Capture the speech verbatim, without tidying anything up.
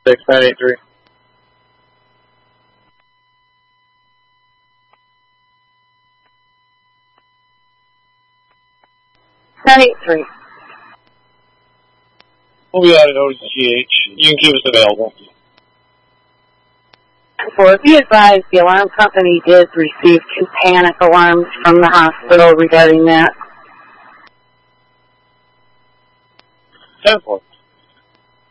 six nine eight three. nine eight three. We'll be out at O G H. You can keep us available. For be advised, the alarm company did receive two panic alarms from the hospital regarding that. ten four.